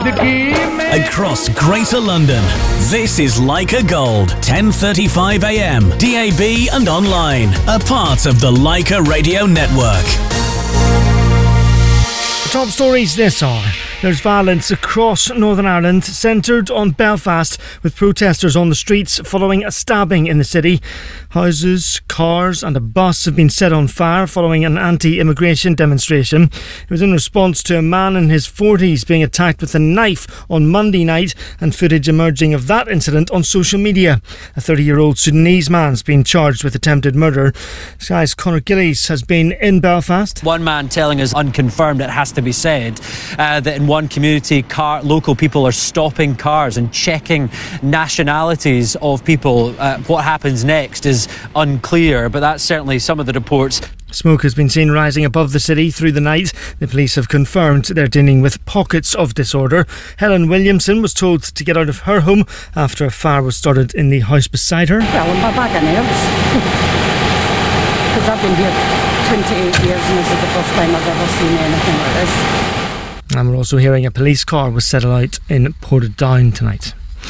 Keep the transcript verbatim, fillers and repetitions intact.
Across Greater London, this is Leica Gold, ten thirty-five a m, D A B and online, a part of the Leica Radio Network. Top stories this hour. There's violence across Northern Ireland, centred on Belfast, with protesters on the streets following a stabbing in the city. Houses, cars and a bus have been set on fire following an anti-immigration demonstration. It was in response to a man in his forties being attacked with a knife on Monday night, and footage emerging of that incident on social media. A thirty-year-old Sudanese man's been charged with attempted murder. Sky's Conor Gillies has been in Belfast. One man telling us, unconfirmed it has to be said, uh, that in one community, car, local people are stopping cars and checking nationalities of people. Uh, what happens next is unclear, but that's certainly some of the reports. Smoke has been seen rising above the city through the night. The police have confirmed they're dealing with pockets of disorder. Helen Williamson was told to get out of her home after a fire was started in the house beside her. Well, I'm my bag of nerves. Because I've been here twenty-eight years and this is the first time I've ever seen anything like this. And we're also hearing a police car was set alight in Portadown tonight.